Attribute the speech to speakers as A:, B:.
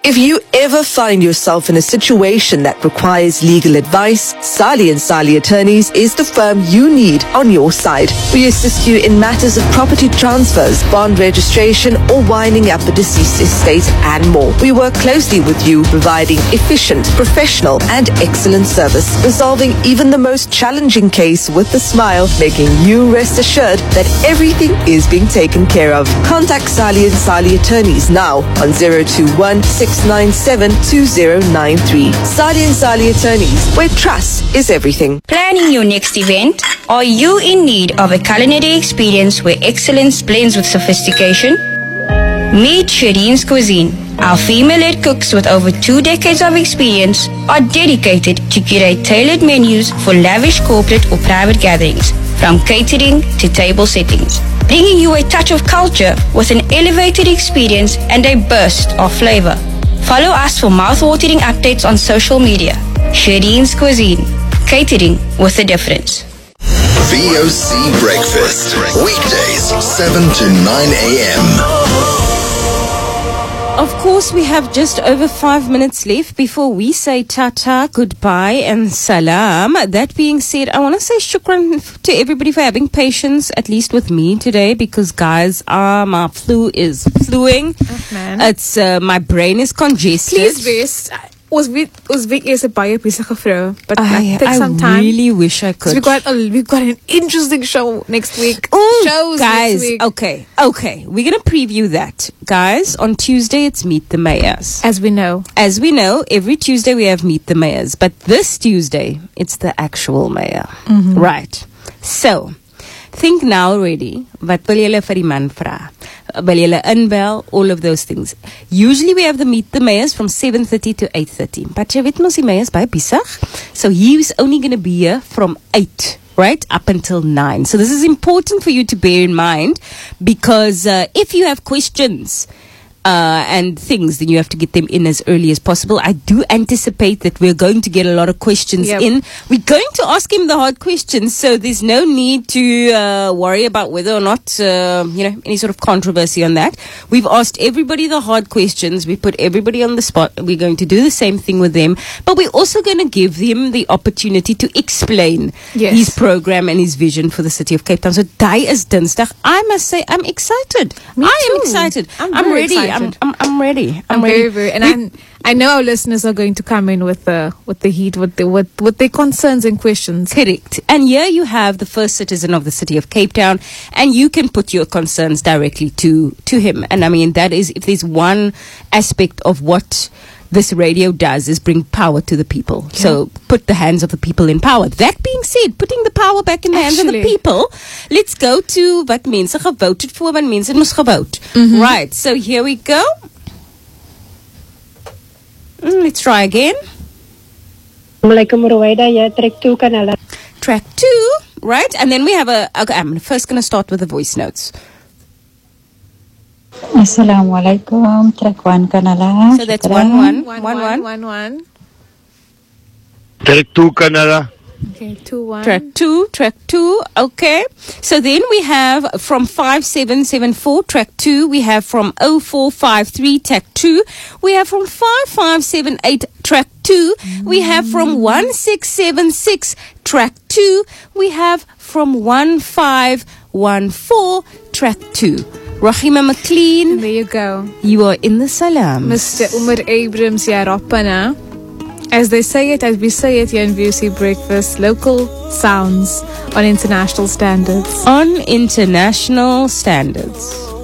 A: If you ever find yourself in a situation that requires legal advice, Sali and Sali Attorneys is the firm you need on your side. We assist you in matters of property transfers, bond registration, or winding up a deceased estate and more. We work closely with you, providing efficient, professional, and excellent service, resolving even the most challenging case with a smile, making you rest assured that everything is being taken care of. Contact Sali and Sali Attorneys now on 021-697-2093. Sali and Sali Attorneys, where trust is everything.
B: Planning your next event? Are you in need of a culinary experience where excellence blends with sophistication? Meet Shireen's Cuisine. Our female-led cooks with over 2 decades of experience are dedicated to curate tailored menus for lavish corporate or private gatherings, from catering to table settings, bringing you a touch of culture with an elevated experience and a burst of flavor. Follow us for mouth-watering updates on social media. Shireen's Cuisine, catering with a difference.
C: VOC Breakfast, weekdays 7 to 9 a.m.
D: Of course, we have just over 5 minutes left before we say tata, goodbye and salam. That being said, I want to say shukran to everybody for having patience, at least with me today, because guys, my flu is fluing.
E: Oh, man.
D: It's my brain is congested.
E: Please rest. Ons week is 'n baie besige vrou, but take some time.
D: I really wish I could.
E: So we've got an interesting show next week.
D: Shows guys,
E: next week.
D: Okay. We're gonna preview that, guys. On Tuesday, it's Meet the Mayors.
E: As we know,
D: every Tuesday we have Meet the Mayors, but this Tuesday it's the actual mayor, right? So. Think now already, wat wil julle vir die man vra? Wil julle inbel? All of those things. Usually we have the Meet the Mayors from 7:30 to 8:30. But jy weet mos die mayor is baie besig. So he's only going to be here from 8, right? Up until 9. So this is important for you to bear in mind, because if you have questions and things, then you have to get them in as early as possible. I do anticipate that we're going to get a lot of questions in. We're going to ask him the hard questions, so there's no need to worry about whether or not, any sort of controversy on that. We've asked everybody the hard questions. We put everybody on the spot. We're going to do the same thing with them, but we're also going to give them the opportunity to explain his program and his vision for the city of Cape Town. So Dai is Dinsdag. I must say, I'm excited.
E: Me
D: I am
E: too.
D: excited.
E: I'm ready.
D: I'm ready.
E: I'm ready. Very, and I know our listeners are going to come in with the heat, with their concerns and questions.
D: Correct. And here you have the first citizen of the city of Cape Town, and you can put your concerns directly to him. And I mean, that is, if there's one aspect of what this radio does, is bring power to the people. Yeah. So put the hands of the people in power. That being said, putting the power back in the hands of the people, let's go to wat mense gevote het voor, want mense moes gevote. Right, so here we go. Let's try again. Track 2, right? And then we have I'm first going to start with the voice notes.
F: Assalamu alaikum. Track 1 kanala.
D: So that's 1-1.
G: Track 2 kanala.
E: Okay, 2-1.
D: Track 2, okay. So then we have from 5774, track 2. We have from 0453, track 2. We have from 5578, track 2. We have from 1676, track 2. We have from 1514, track 2. Rahima McLean.
E: And there you go.
D: You are in the salam.
E: Mr. Umar Abrams, Yaropana. As they say it, as we say it here in VOC Breakfast, local sounds on international standards.
D: On international standards.